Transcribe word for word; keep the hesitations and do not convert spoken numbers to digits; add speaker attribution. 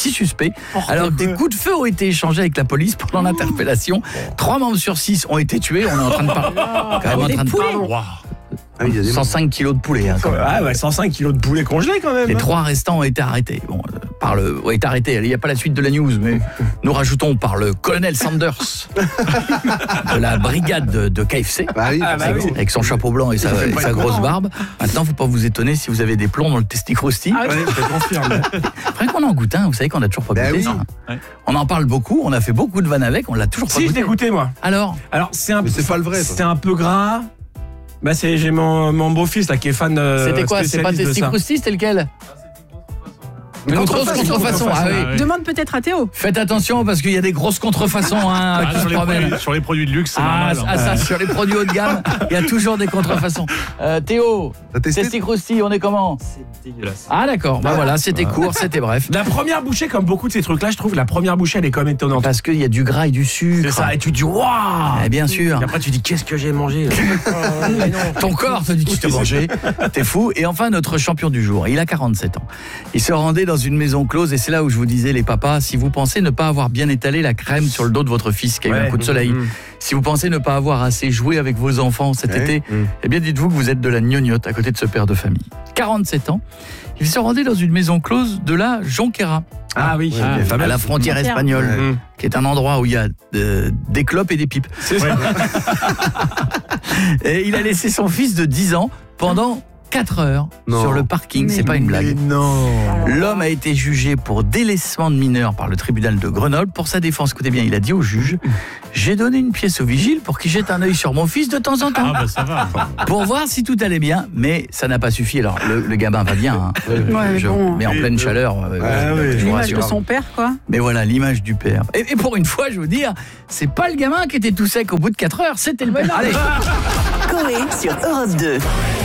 Speaker 1: six suspects. Alors que des coups de feu ont été échangés avec la police pendant l'interpellation. Trois membres sur six ont été tués. On est en train de parler. Quand même en train de parler. Wow. Ah oui, cent cinq kilos de poulet. Hein,
Speaker 2: ah ouais, cent cinq kilos de poulet congelé quand même.
Speaker 1: Les trois restants ont été arrêtés. Bon, euh, par le, ont été arrêtés. Il n'y a pas la suite de la news, mais nous rajoutons par le colonel Sanders de la brigade de, de K F C,
Speaker 3: bah oui,
Speaker 1: ah bah avec, oui. avec son chapeau blanc et sa, et sa grosse barbe. Maintenant, il ne faut pas vous étonner si vous avez des plombs dans le testicrosti.
Speaker 2: Ah oui, je te confirme.
Speaker 1: Après qu'on en goûte un, vous savez qu'on n'a toujours pas bah goûté oui. ça. Ouais. On en parle beaucoup, on a fait beaucoup de vannes avec, on l'a toujours pas
Speaker 2: si,
Speaker 1: goûté.
Speaker 2: Si, je l'ai goûté moi.
Speaker 1: Alors
Speaker 2: Alors, c'est un
Speaker 3: mais c'est pas le vrai.
Speaker 2: C'est un peu gras. Bah c'est j'ai mon, mon beau-fils là qui est fan euh,
Speaker 1: c'était quoi? C'est pas testicrosti, c'était lequel? Une grosse contrefaçon. Ah, oui.
Speaker 4: Ah, oui. Demande peut-être à Théo.
Speaker 1: Faites attention parce qu'il y a des grosses contrefaçons hein,
Speaker 5: ah,
Speaker 1: qui
Speaker 5: sur,
Speaker 1: se
Speaker 5: les produits, sur les produits de luxe, c'est
Speaker 1: ah,
Speaker 5: normal.
Speaker 1: Ah, ça, sur les produits haut de gamme, il y a toujours des contrefaçons. Euh, Théo, testicrosti, on est comment?
Speaker 5: C'est dégueulasse.
Speaker 1: Ah d'accord, bah voilà, c'était ah. court, c'était bref.
Speaker 2: La première bouchée, comme beaucoup de ces trucs-là, je trouve, la première bouchée, elle est quand même étonnante.
Speaker 1: Parce qu'il y a du gras et du sucre.
Speaker 2: C'est ça, et tu te dis, waouh.
Speaker 1: Eh bien sûr.
Speaker 2: Et après, tu dis, qu'est-ce que j'ai mangé?
Speaker 1: Ton corps te dit, tu t'es mangé, t'es fou. Et enfin, notre champion du jour, il a quarante-sept ans. Il se rendait dans une maison close. Et c'est là où je vous disais, les papas, si vous pensez ne pas avoir bien étalé la crème sur le dos de votre fils qui a eu ouais. un coup de soleil, mmh. si vous pensez ne pas avoir assez joué avec vos enfants cet ouais. été, mmh. eh bien dites-vous que vous êtes de la gnognotte à côté de ce père de famille. quarante-sept ans, il se rendait dans une maison close de la Jonquera.
Speaker 2: Ah oui,
Speaker 1: ah, à la frontière espagnole, ouais. qui est un endroit où il y a de, des clopes et des pipes. C'est ça. Et il a laissé son fils de dix ans pendant quatre heures non. sur le parking, mais c'est pas une blague.
Speaker 3: Non.
Speaker 1: L'homme a été jugé pour délaissement de mineur par le tribunal de Grenoble. Pour sa défense, écoutez bien, il a dit au juge: j'ai donné une pièce au vigile pour qu'il jette un œil sur mon fils de temps en temps.
Speaker 5: Ah bah ça va.
Speaker 1: Pour voir si tout allait bien, mais ça n'a pas suffi. Alors le, le gamin va bien, hein.
Speaker 4: ouais,
Speaker 1: je,
Speaker 4: bon.
Speaker 1: mais en pleine chaleur.
Speaker 3: Ah, euh, oui.
Speaker 4: L'image de son père, quoi.
Speaker 1: Mais voilà, l'image du père. Et, et pour une fois, je veux dire, c'est pas le gamin qui était tout sec au bout de quatre heures, c'était le bonhomme. Allez.
Speaker 6: Coé sur Europe deux.